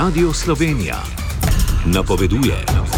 Radio Slovenija napoveduje.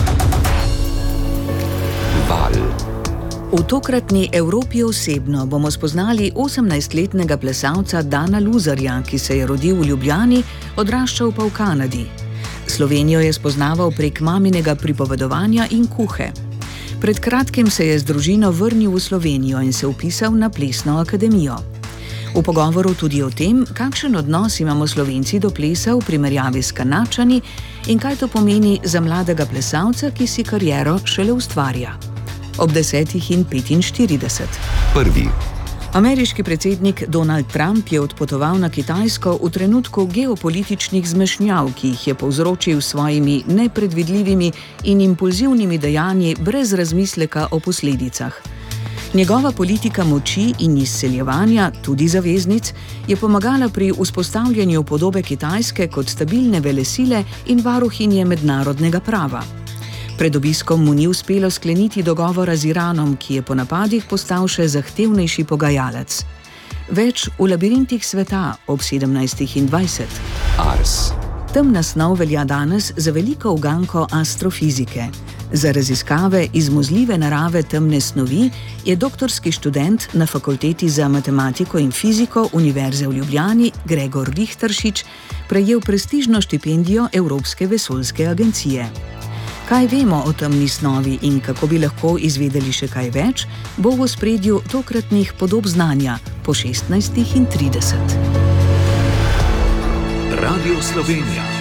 Val. V tokratni Evropi osebno bomo spoznali 18-letnega plesalca Dana Luzarja, ki se je rodil v Ljubljani, odraščal pa v Kanadi. Slovenijo je spoznaval prek maminega pripovedovanja in kuhe. Pred kratkim se je z družino vrnil v Slovenijo in se vpisal na plesno akademijo. V pogovoru tudi o tem, kakšen odnos imamo Slovenci do plesa v primerjavi s Kanadčani in kaj to pomeni za mladega plesalca, ki si kariero šele ustvarja. Ob 10:45. Prvi. Ameriški predsednik Donald Trump je odpotoval na Kitajsko v trenutku geopolitičnih zmešnjav, ki jih je povzročil s svojimi nepredvidljivimi in impulzivnimi dejanji brez razmisleka o posledicah. Njegova politika moči in izseljevanja, tudi zaveznic, je pomagala pri vzpostavljanju podobe Kitajske kot stabilne velesile in varuhinje mednarodnega prava. Pred obiskom mu ni uspelo skleniti dogovora z Iranom, ki je po napadih postal še zahtevnejši pogajalec. Več v labirintih sveta ob 17:20. Ars. Temna snov velja danes za veliko uganko astrofizike. Za raziskave izmuzljive narave temne snovi je doktorski študent na Fakulteti za matematiko in fiziko Univerze v Ljubljani Gregor Richteršič prejel prestižno štipendijo Evropske vesoljske agencije. Kaj vemo o temni snovi in kako bi lahko izvedeli še kaj več, bo v ospredju tokratnih podob znanja po 16:30. Radio Slovenija.